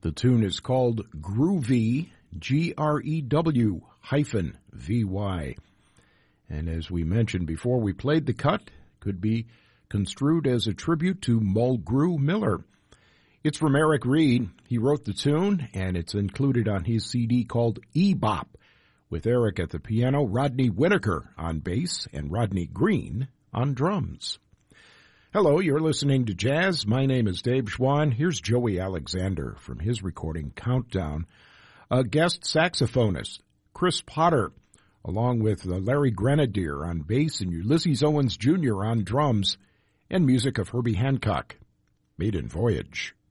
The tune is called Groovy, Grew-VY. And as we mentioned before we played the cut, could be construed as a tribute to Mulgrew Miller. It's from Eric Reed. He wrote the tune, and it's included on his CD called E-Bop, with Eric at the piano, Rodney Whitaker on bass, and Rodney Green on drums. Hello, you're listening to Jazz. My name is Dave Schwann. Here's Joey Alexander from his recording Countdown. A guest saxophonist, Chris Potter, along with Larry Grenadier on bass and Ulysses Owens Jr. on drums, and music of Herbie Hancock. Maiden Voyage.